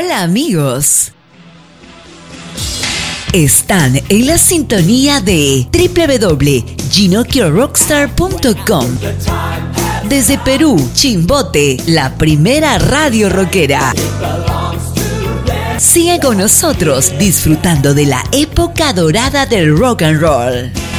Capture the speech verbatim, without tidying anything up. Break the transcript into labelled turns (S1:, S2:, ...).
S1: Hola amigos. Están en la sintonía de doble u doble u doble punto ginocchio rockstar punto com. Desde Perú, Chimbote, la primera radio rockera. Sigue con nosotros disfrutando de la época dorada del rock and roll.